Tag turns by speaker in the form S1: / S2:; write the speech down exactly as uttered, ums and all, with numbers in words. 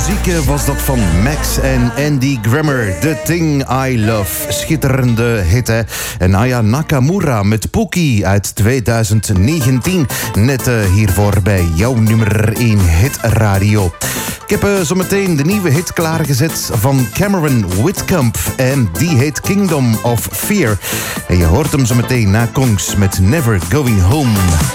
S1: muziek was dat van Max en Andy Grammer. The Thing I Love. Schitterende hit, hè? En Aya Nakamura met Pookie uit twintig negentien. Net uh, hiervoor bij jouw nummer één hit radio. Ik heb uh, zometeen de nieuwe hit klaargezet van Cameron Whitcomb. En die heet Kingdom of Fear. En je hoort hem zometeen na Kongs met Never Going Home.